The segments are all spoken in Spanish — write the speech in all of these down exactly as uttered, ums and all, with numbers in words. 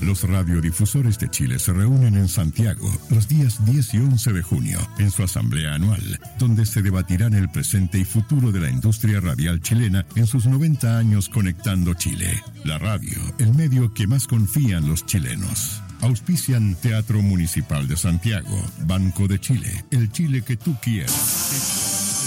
Los radiodifusores de Chile se reúnen en Santiago los días diez y once de junio en su asamblea anual, donde se debatirán el presente y futuro de la industria radial chilena en sus noventa años conectando Chile. La radio, el medio que más confían los chilenos. Auspician Teatro Municipal de Santiago, Banco de Chile, el Chile que tú quieres.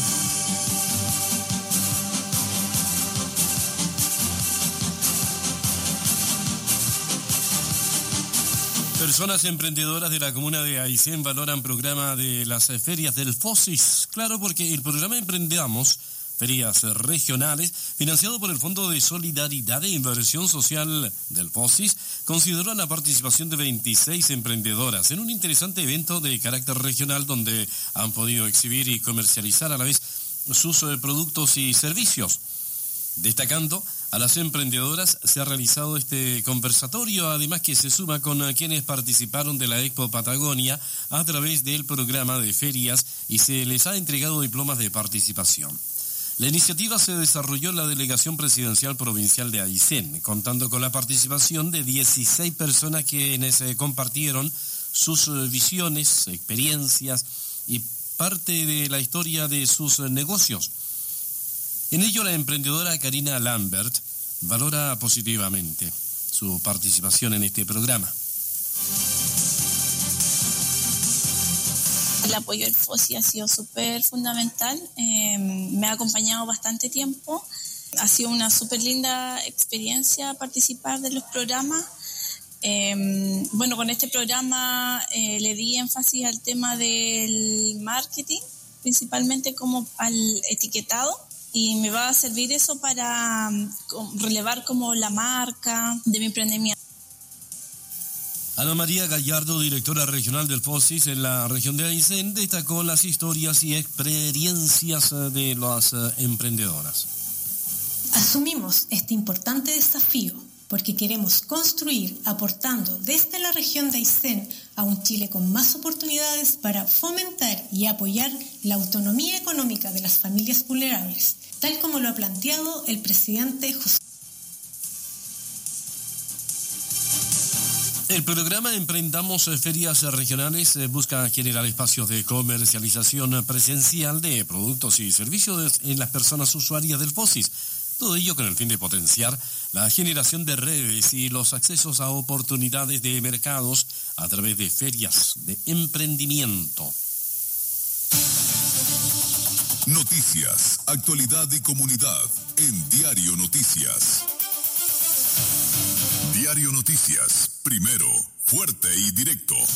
Personas emprendedoras de la comuna de Aysén valoran programa de las ferias del FOSIS. Claro, porque el programa Emprendamos, ferias regionales, financiado por el Fondo de Solidaridad e Inversión Social del FOSIS, consideró la participación de veintiséis emprendedoras en un interesante evento de carácter regional donde han podido exhibir y comercializar a la vez sus productos y servicios. Destacando a las emprendedoras, se ha realizado este conversatorio, además que se suma con quienes participaron de la Expo Patagonia a través del programa de ferias y se les ha entregado diplomas de participación. La iniciativa se desarrolló en la Delegación Presidencial Provincial de Aysén, contando con la participación de dieciséis personas quienes compartieron sus visiones, experiencias y parte de la historia de sus negocios. En ello, la emprendedora Karina Lambert valora positivamente su participación en este programa. El apoyo del FOSI ha sido súper fundamental, eh, me ha acompañado bastante tiempo, ha sido una súper linda experiencia participar de los programas. Eh, bueno, con este programa eh, le di énfasis al tema del marketing, principalmente como al etiquetado. Y me va a servir eso para um, relevar como la marca de mi emprendimiento. Ana María Gallardo, directora regional del FOSIS en la región de Aysén, destacó las historias y experiencias de las emprendedoras. Asumimos este importante desafío porque queremos construir, aportando desde la región de Aysén a un Chile con más oportunidades para fomentar y apoyar la autonomía económica de las familias vulnerables, tal como lo ha planteado el presidente José. El programa Emprendamos Ferias Regionales busca generar espacios de comercialización presencial de productos y servicios en las personas usuarias del FOSIS. Todo ello con el fin de potenciar la generación de redes y los accesos a oportunidades de mercados a través de ferias de emprendimiento. Noticias, actualidad y comunidad en Diario Noticias. Diario Noticias, primero, fuerte y directo.